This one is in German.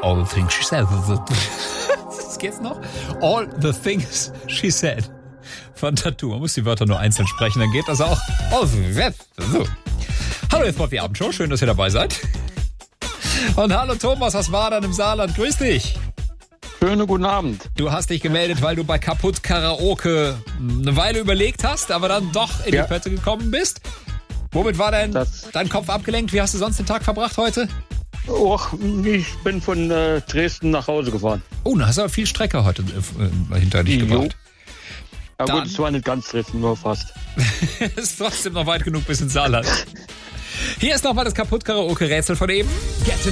All the things she said. Das geht's noch? All the things she said. Von Tattoo. Man muss die Wörter nur einzeln sprechen, dann geht das auch. So. Hallo, jetzt die Abendshow. Schön, dass ihr dabei seid. Und hallo Thomas aus Wadern im Saarland. Grüß dich. Schönen guten Abend. Du hast dich gemeldet, weil du bei Kaputt Karaoke eine Weile überlegt hast, aber dann doch in die Pötte gekommen bist. Womit war dein Kopf abgelenkt? Wie hast du sonst den Tag verbracht heute? Ich bin von Dresden nach Hause gefahren. Oh, da hast du aber viel Strecke heute hinter dich gebracht. Aber gut, es war nicht ganz Dresden, nur fast. Ist trotzdem noch weit genug bis ins Saarland. Hier ist nochmal das Kaputt-Karaoke-Rätsel von eben. Get to